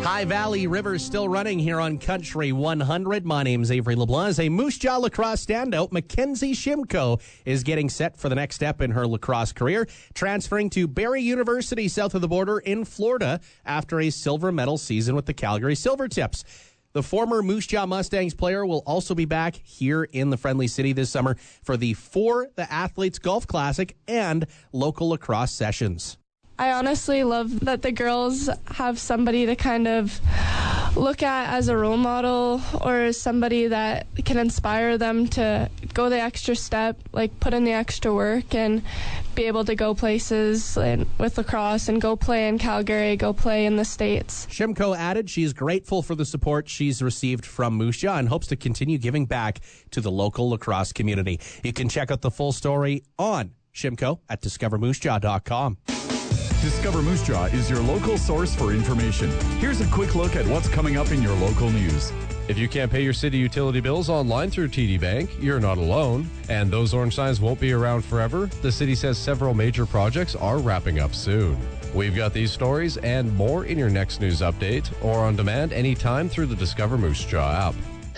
High Valley River still running here on Country 100. My name's Avery LeBlanc. As a Moose Jaw lacrosse standout, Mackenzie Shimko is getting set for the next step in her lacrosse career, transferring to Barrie University south of the border in Florida after a silver medal season with the Calgary Silvertips. The former Moose Jaw Mustangs player will also be back here in the Friendly City this summer for the For the Athletes Golf Classic and local lacrosse sessions. I honestly love that the girls have somebody to kind of look at as a role model or somebody that can inspire them to go the extra step, like put in the extra work and be able to go places with lacrosse and go play in Calgary, go play in the States. Shimko added she's grateful for the support she's received from Moose Jaw and hopes to continue giving back to the local lacrosse community. You can check out the full story on Shimko at discovermoosejaw.com. Discover Moose Jaw is your local source for information. Here's a quick look at what's coming up in your local news. If you can't pay your city utility bills online through TD Bank, you're not alone. And those orange signs won't be around forever. The city says several major projects are wrapping up soon. We've got these stories and more in your next news update or on demand anytime through the Discover Moose Jaw app.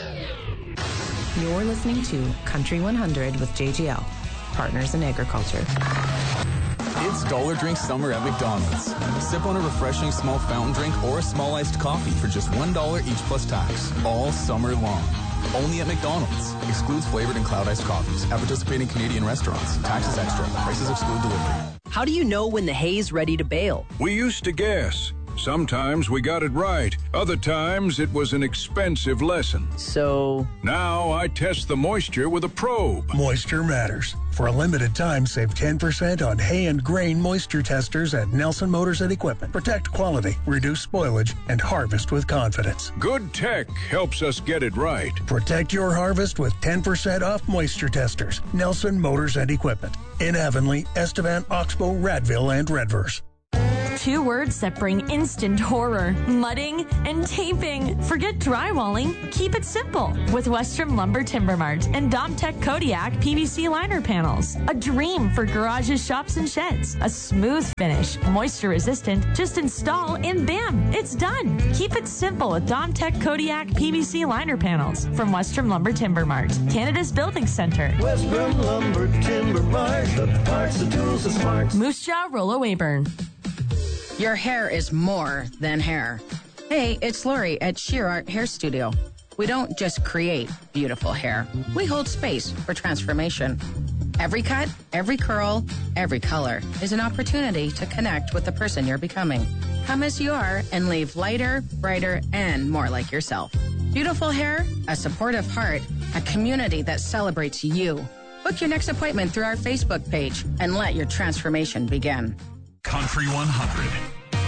You're listening to Country 100 with JGL, Partners in Agriculture. It's Dollar Drink Summer at McDonald's. Sip on a refreshing small fountain drink or a small iced coffee for just $1 each plus tax, all summer long. Only at McDonald's. Excludes flavored and cloud iced coffees at participating Canadian restaurants. Taxes extra. Prices exclude delivery. How do you know when the hay's ready to bale? We used to guess. Sometimes we got it right. Other times it was an expensive lesson. So now I test the moisture with a probe. Moisture matters. For a limited time, save 10% on hay and grain moisture testers at Nelson Motors and Equipment. Protect quality, reduce spoilage, and harvest with confidence. Good tech helps us get it right. Protect your harvest with 10% off moisture testers. Nelson Motors and Equipment. In Avonlea, Estevan, Oxbow, Radville, and Redverse. 2 words that bring instant horror: mudding and taping. Forget drywalling. Keep it simple with Western Lumber Timber Mart and Domtech Kodiak PVC liner panels. A dream for garages, shops, and sheds. A smooth finish, moisture resistant. Just install and bam, it's done. Keep it simple with Domtech Kodiak PVC liner panels from Western Lumber Timber Mart, Canada's building center. Western Lumber Timber Mart, the parts, the tools, the smarts. Moose Jaw, Rollo Weyburn. Your hair is more than hair. Hey, it's Lori at Sheer Art Hair Studio. We don't just create beautiful hair. We hold space for transformation. Every cut, every curl, every color is an opportunity to connect with the person you're becoming. Come as you are and leave lighter, brighter, and more like yourself. Beautiful hair, a supportive heart, a community that celebrates you. Book your next appointment through our Facebook page and let your transformation begin. Country 100.